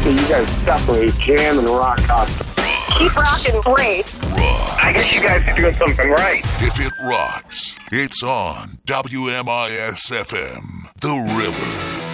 So you guys definitely jam and rock out. Keep rocking great. I guess you guys are doing something right. If it rocks, it's on WMIS-FM, The River.